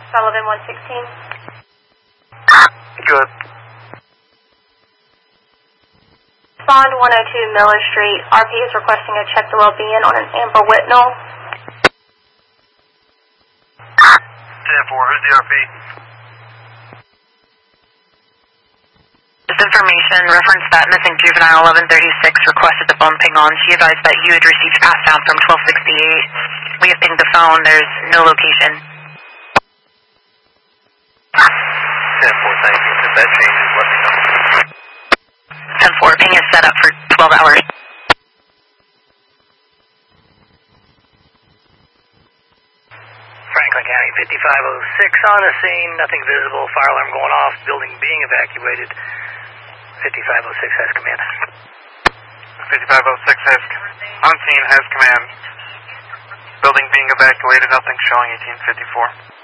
Sullivan 116. Good. Respond 102 Miller Street. RP is requesting a check the well-being on an Amber Whitnell. 10-4, who's the RP? This information referenced that missing juvenile 1136 requested the phone ping on. She advised that you had received pass down from 1268. We have pinged the phone. There's no location. 10-4, thank you. If that changes, let me know. 10-4, ping is set up for 12 hours. Franklin County 5506 on the scene, nothing visible, fire alarm going off, building being evacuated. 5506 has command. 5506 has, on scene, has command. Building being evacuated, nothing showing 1854.